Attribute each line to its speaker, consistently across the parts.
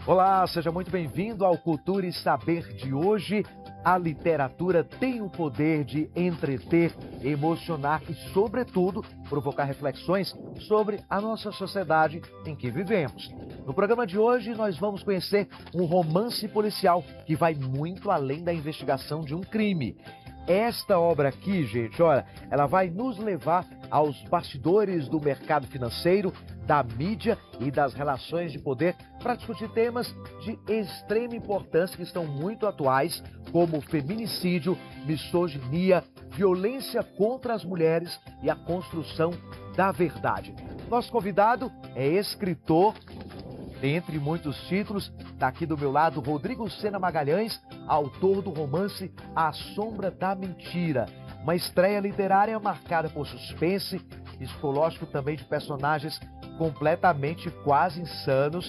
Speaker 1: Olá, seja muito bem-vindo ao Cultura e Saber de hoje. A literatura tem o poder de entreter, emocionar e, sobretudo, provocar reflexões sobre a nossa sociedade em que vivemos. No programa de hoje, nós vamos conhecer um romance policial que vai muito além da investigação de um crime. Esta obra aqui, gente, olha, ela vai nos levar aos bastidores do mercado financeiro, da mídia e das relações de poder para discutir temas de extrema importância que estão muito atuais, como feminicídio, misoginia, violência contra as mulheres e a construção da verdade. Nosso convidado é escritor, entre muitos títulos, está aqui do meu lado Rodrigo Sena Magalhães, autor do romance A Sombra da Mentira. Uma estreia literária marcada por suspense, psicológico também de personagens completamente quase insanos,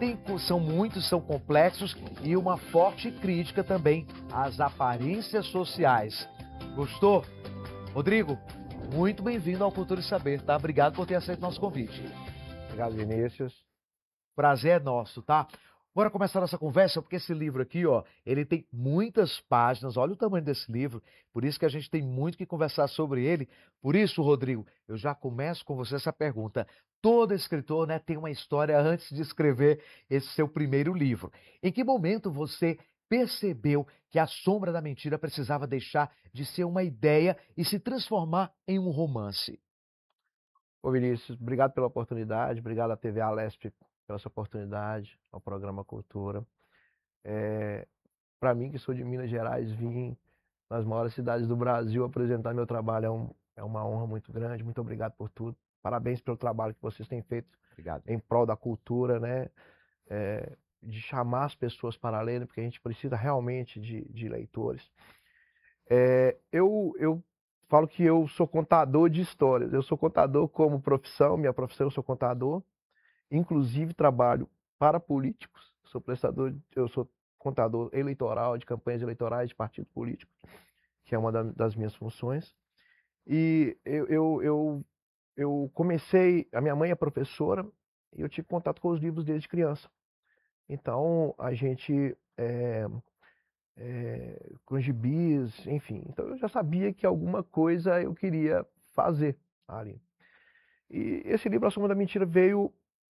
Speaker 1: são complexos e uma forte crítica também às aparências sociais. Gostou? Rodrigo, muito bem-vindo ao Cultura e Saber, tá? Obrigado por ter aceito nosso convite.
Speaker 2: Obrigado, Vinícius.
Speaker 1: Prazer é nosso, tá? Bora começar nossa conversa, porque esse livro aqui, ó, ele tem muitas páginas, olha o tamanho desse livro, por isso que a gente tem muito que conversar sobre ele. Por isso, Rodrigo, eu já começo com você essa pergunta. Todo escritor, né, tem uma história antes de escrever esse seu primeiro livro. Em que momento você percebeu que A Sombra da Mentira precisava deixar de ser uma ideia e se transformar em um romance?
Speaker 2: Ô, Vinícius, obrigado pela oportunidade, obrigado à TV Alesp pela essa oportunidade, ao programa Cultura. Para mim, que sou de Minas Gerais, vim nas maiores cidades do Brasil apresentar meu trabalho é uma honra muito grande. Muito obrigado por tudo. Parabéns pelo trabalho que vocês têm feito
Speaker 1: Obrigado.
Speaker 2: em prol da cultura, né? De chamar as pessoas para lerem, porque a gente precisa realmente de leitores. Eu falo que eu sou contador de histórias. Eu sou contador como profissão, minha profissão eu sou contador. Inclusive trabalho para políticos. Eu sou contador eleitoral de campanhas eleitorais de partidos políticos, que é uma das minhas funções. E eu comecei, a minha mãe é professora e eu tive contato com os livros desde criança. Então a gente com gibis, enfim. Então eu já sabia que alguma coisa eu queria fazer ali. E esse livro, A Sombra da Mentira, veio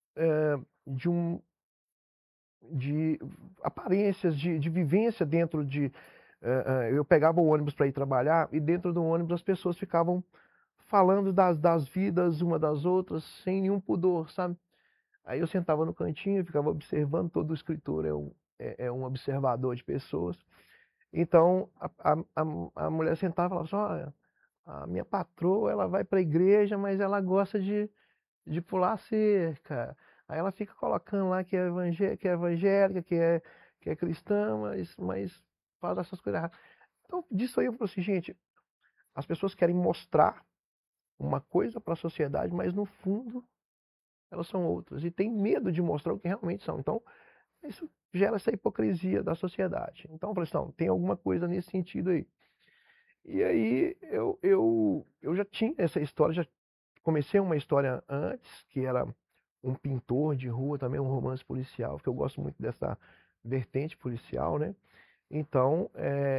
Speaker 2: de aparências, de vivência dentro de... eu pegava o ônibus para ir trabalhar e dentro do ônibus as pessoas ficavam falando das vidas uma das outras sem nenhum pudor, sabe? Aí eu sentava no cantinho e ficava observando. Todo escritor é um observador de pessoas. Então a mulher sentava e falava assim: olha, a minha patroa, ela vai para a igreja, mas ela gosta de pular cerca. Aí ela fica colocando lá que é evangélica, que é cristã, mas fala essas coisas erradas. Então, disso aí eu falo assim, gente, as pessoas querem mostrar uma coisa para a sociedade, mas no fundo elas são outras. E tem medo de mostrar o que realmente são. Então, isso gera essa hipocrisia da sociedade. Então, eu falei assim, não, tem alguma coisa nesse sentido aí. E aí eu já tinha essa história, já comecei uma história antes, que era um pintor de rua, também um romance policial, porque eu gosto muito dessa vertente policial, né? Então,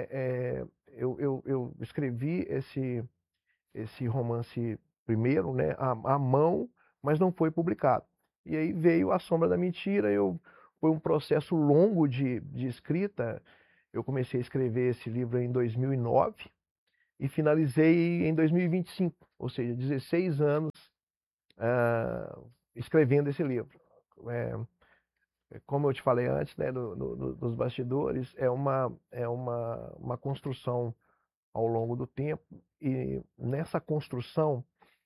Speaker 2: eu escrevi esse romance primeiro, né, à mão, mas não foi publicado. E aí veio A Sombra da Mentira. Foi um processo longo de escrita. Eu comecei a escrever esse livro em 2009 e finalizei em 2025, ou seja, 16 anos escrevendo esse livro. Como eu te falei antes, né, nos bastidores, é uma construção ao longo do tempo, e nessa construção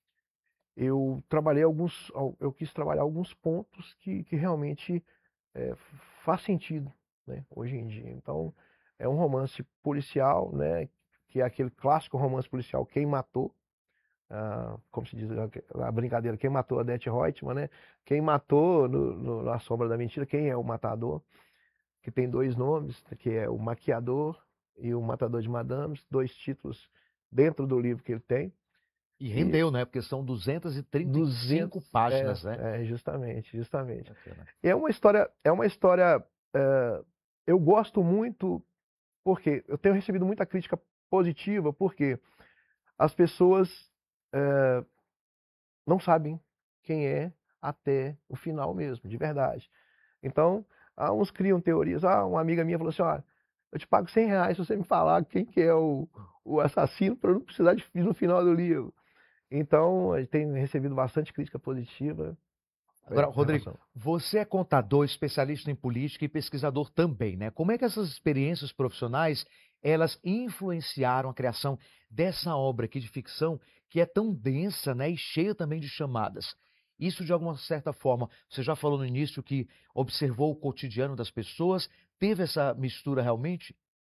Speaker 2: eu quis trabalhar alguns pontos que realmente faz sentido, né, hoje em dia. Então, é um romance policial, né, que é aquele clássico romance policial, quem matou, como se diz a brincadeira, quem matou a Odete Roitman, né? Quem matou na Sombra da Mentira, quem é o matador, que tem dois nomes, que é o Maquiador e o Matador de Madames, dois títulos dentro do livro que ele tem.
Speaker 1: E rendeu, né? Porque são 235 páginas, né?
Speaker 2: Justamente.
Speaker 1: Bacana.
Speaker 2: É uma história eu gosto muito, porque eu tenho recebido muita crítica positiva, porque as pessoas não sabem quem é até o final mesmo, de verdade. Então, uns criam teorias. Uma amiga minha falou assim: olha, eu te pago R$ 100 se você me falar quem que é o assassino, para eu não precisar de no final do livro. Então, a gente tem recebido bastante crítica positiva
Speaker 1: Agora,
Speaker 2: em
Speaker 1: Rodrigo,
Speaker 2: relação.
Speaker 1: você é contador, especialista em política e pesquisador também, né? Como é que essas experiências profissionais, elas influenciaram a criação dessa obra aqui de ficção, que é tão densa, né, e cheia também de chamadas? Isso, de alguma certa forma, você já falou no início que observou o cotidiano das pessoas, teve essa mistura realmente?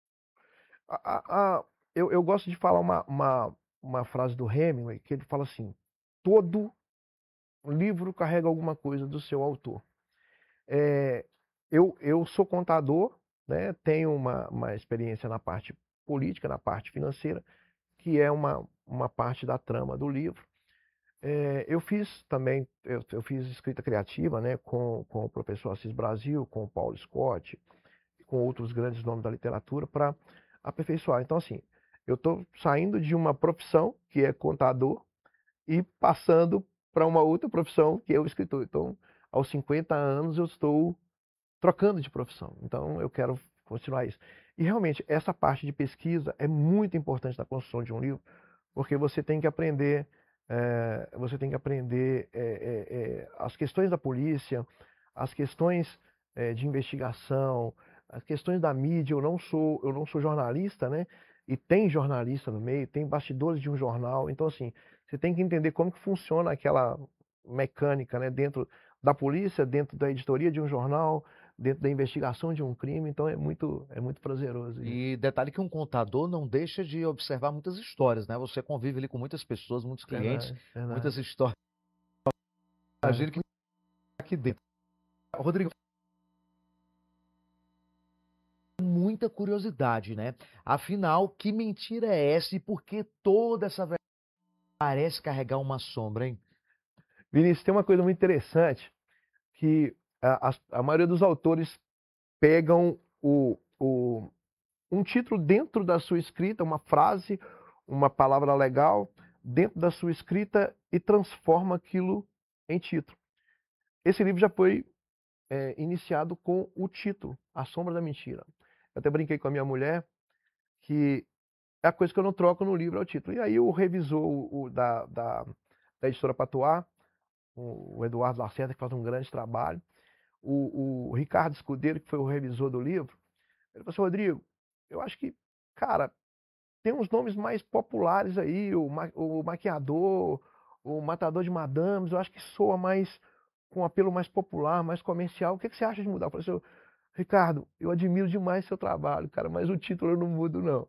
Speaker 2: A- a- eu gosto de falar uma frase do Hemingway, que ele fala assim: todo livro carrega alguma coisa do seu autor. É, eu sou contador, né, tenho uma experiência na parte política, na parte financeira, que é uma parte da trama do livro. Eu fiz também, eu fiz escrita criativa, né, com o professor Assis Brasil, com o Paulo Scott, com outros grandes nomes da literatura, para aperfeiçoar. Então, assim, eu estou saindo de uma profissão, que é contador, e passando para uma outra profissão, que é o escritor. Então, aos 50 anos, eu estou trocando de profissão. Então, eu quero continuar isso. E realmente, essa parte de pesquisa é muito importante na construção de um livro, porque você tem que aprender as questões da polícia, as questões de investigação, as questões da mídia. Eu não sou jornalista, né? E tem jornalista no meio, tem bastidores de um jornal. Então, assim, você tem que entender como que funciona aquela mecânica, né? Dentro da polícia, dentro da editoria de um jornal, dentro da investigação de um crime. Então, é muito prazeroso isso.
Speaker 1: E detalhe que um contador não deixa de observar muitas histórias, né? Você convive ali com muitas pessoas, muitos clientes,
Speaker 2: Verdade, verdade.
Speaker 1: muitas histórias.
Speaker 2: É.
Speaker 1: Imagino que aqui dentro. Rodrigo, muita curiosidade, né? Afinal, que mentira é essa e por que toda essa verdade parece carregar uma sombra, hein?
Speaker 2: Vinícius, tem uma coisa muito interessante que a maioria dos autores pegam um título dentro da sua escrita, uma frase, uma palavra legal, dentro da sua escrita e transforma aquilo em título. Esse livro já foi iniciado com o título, A Sombra da Mentira. Eu até brinquei com a minha mulher que é a coisa que eu não troco no livro, é o título. E aí o revisor da editora Patuá, o Eduardo Lacerda, que faz um grande trabalho, o Ricardo Escudeiro, que foi o revisor do livro, ele falou assim: Rodrigo, eu acho que, cara, tem uns nomes mais populares aí, o Maquiador, o Matador de Madames, eu acho que soa mais, com um apelo mais popular, mais comercial. O que você acha de mudar? Eu falei assim: Ricardo, eu admiro demais seu trabalho, cara, mas o título eu não mudo, não.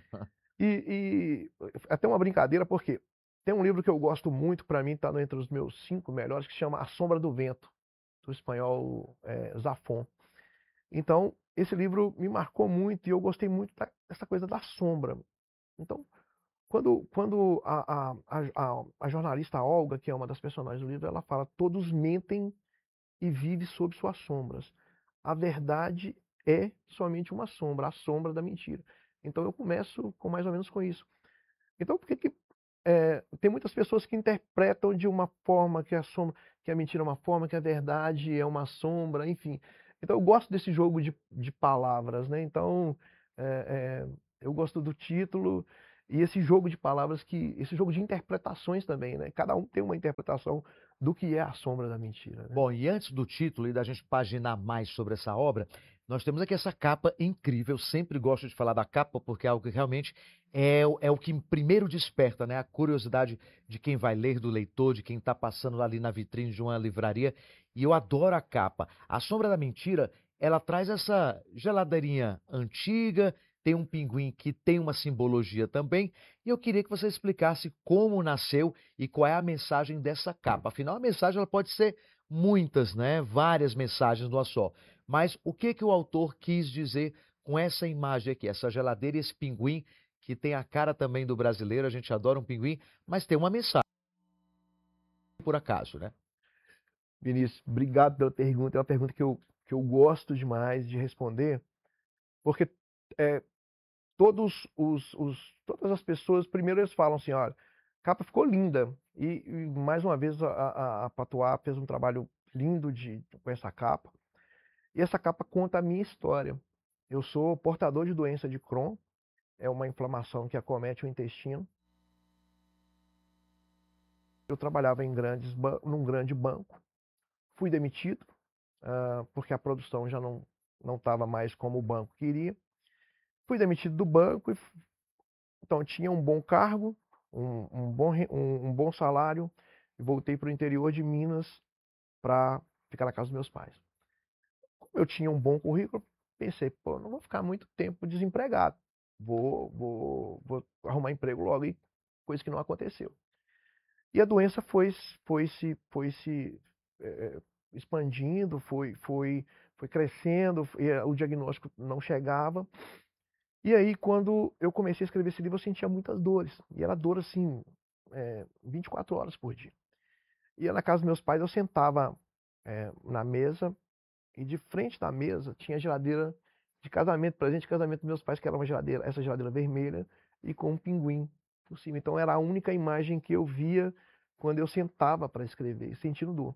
Speaker 2: E até uma brincadeira, porque tem um livro que eu gosto muito, para mim está entre os meus 5 melhores, que chama A Sombra do Vento, do espanhol Zafón. Então, esse livro me marcou muito e eu gostei muito dessa coisa da sombra. Então, quando a jornalista Olga, que é uma das personagens do livro, ela fala: todos mentem e vivem sob suas sombras. A verdade é somente uma sombra, a sombra da mentira. Então eu começo com mais ou menos com isso. Então, por que que tem muitas pessoas que interpretam de uma forma que a sombra, que a mentira é uma forma, que a verdade é uma sombra, enfim. Então, eu gosto desse jogo de palavras, né? Então, é, é, eu gosto do título e esse jogo de palavras, esse jogo de interpretações também, né? Cada um tem uma interpretação do que é a sombra da mentira, né?
Speaker 1: Bom, e antes do título e da gente paginar mais sobre essa obra, nós temos aqui essa capa incrível. Eu sempre gosto de falar da capa porque é algo que realmente é o que primeiro desperta, né, a curiosidade de quem vai ler, do leitor, de quem está passando ali na vitrine de uma livraria. E eu adoro a capa. A Sombra da Mentira, ela traz essa geladeirinha antiga, tem um pinguim que tem uma simbologia também. E eu queria que você explicasse como nasceu e qual é a mensagem dessa capa. Afinal, a mensagem ela pode ser muitas, né? Várias mensagens numa só. Mas o que que o autor quis dizer com essa imagem aqui, essa geladeira e esse pinguim que tem a cara também do brasileiro, a gente adora um pinguim, mas tem uma mensagem por acaso, né?
Speaker 2: Vinícius, obrigado pela pergunta. É uma pergunta que eu gosto demais de responder, porque é, todas as pessoas, primeiro eles falam assim, olha, a capa ficou linda. E mais uma vez a Patois fez um trabalho lindo com essa capa. E essa capa conta a minha história. Eu sou portador de doença de Crohn, é uma inflamação que acomete o intestino. Eu trabalhava num grande banco, fui demitido, porque a produção já não estava mais como o banco queria. Fui demitido do banco, então tinha um bom cargo, um bom salário, e voltei para o interior de Minas para ficar na casa dos meus pais. Como eu tinha um bom currículo, pensei, pô, não vou ficar muito tempo desempregado, vou arrumar emprego logo, e coisa que não aconteceu. E a doença foi se expandindo, foi crescendo, e o diagnóstico não chegava. E aí, quando eu comecei a escrever esse livro, eu sentia muitas dores. E era dor assim, 24 horas por dia. Ia na casa dos meus pais, eu sentava na mesa, e de frente da mesa tinha a geladeira de casamento, presente de casamento dos meus pais, que era essa geladeira vermelha, e com um pinguim por cima. Então era a única imagem que eu via quando eu sentava para escrever, sentindo dor.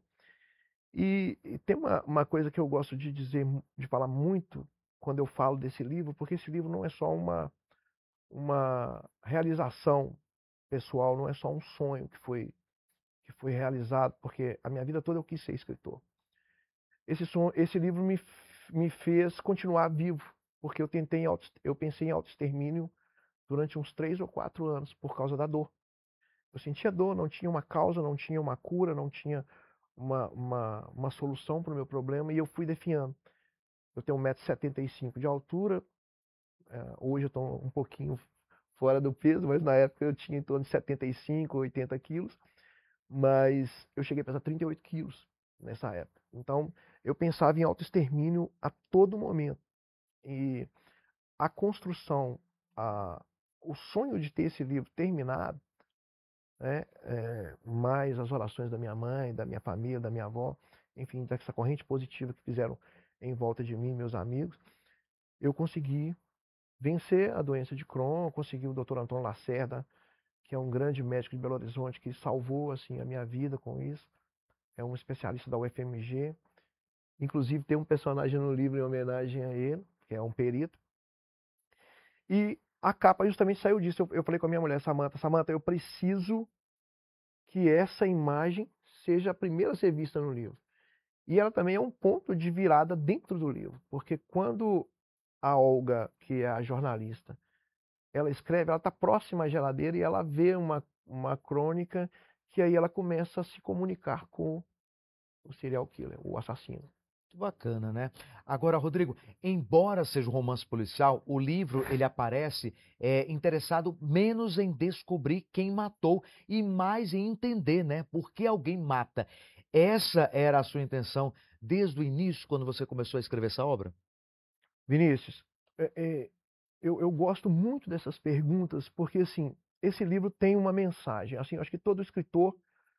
Speaker 2: E tem uma coisa que eu gosto de dizer, de falar muito quando eu falo desse livro, porque esse livro não é só uma realização pessoal, não é só um sonho que foi realizado, porque a minha vida toda eu quis ser escritor. Esse livro me fez continuar vivo, porque eu pensei em autoextermínio durante uns 3 ou 4 anos por causa da dor. Eu sentia dor, não tinha uma causa, não tinha uma cura, não tinha uma solução para o meu problema, e eu fui definhando. Eu tenho 1,75 m de altura, hoje eu estou um pouquinho fora do peso, mas na época eu tinha em torno de 75, 80 quilos, mas eu cheguei a pesar 38 quilos nessa época. Então, eu pensava em autoextermínio a todo momento. E a construção, o sonho de ter esse livro terminado, né, mais as orações da minha mãe, da minha família, da minha avó, enfim, dessa corrente positiva que fizeram em volta de mim, meus amigos, eu consegui vencer a doença de Crohn, consegui o Dr. Antônio Lacerda, que é um grande médico de Belo Horizonte, que salvou assim a minha vida com isso. É um especialista da UFMG. Inclusive tem um personagem no livro em homenagem a ele, que é um perito. E a capa justamente saiu disso. Eu falei com a minha mulher, Samantha, eu preciso que essa imagem seja a primeira a ser vista no livro. E ela também é um ponto de virada dentro do livro, porque quando a Olga, que é a jornalista, ela escreve, ela está próxima à geladeira e ela vê uma crônica, que aí ela começa a se comunicar com o serial killer, o assassino.
Speaker 1: Muito bacana, né? Agora, Rodrigo, embora seja um romance policial, o livro ele aparece interessado menos em descobrir quem matou e mais em entender, né, por que alguém mata. Essa era a sua intenção desde o início, quando você começou a escrever essa obra?
Speaker 2: Vinícius, eu gosto muito dessas perguntas, porque assim, esse livro tem uma mensagem. Assim, eu acho que todo escritor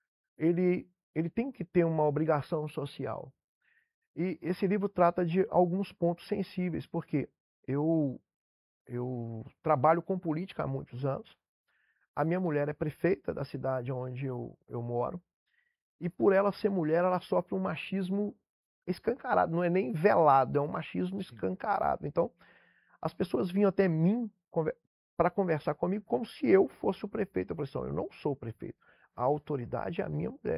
Speaker 2: ele tem que ter uma obrigação social. E esse livro trata de alguns pontos sensíveis, porque eu trabalho com política há muitos anos. A minha mulher é prefeita da cidade onde eu moro. E por ela ser mulher, ela sofre um machismo escancarado. Não é nem velado, é um machismo escancarado. Então, as pessoas vinham até mim para conversar comigo como se eu fosse o prefeito. Eu falei assim, eu não sou o prefeito. A autoridade é a minha mulher.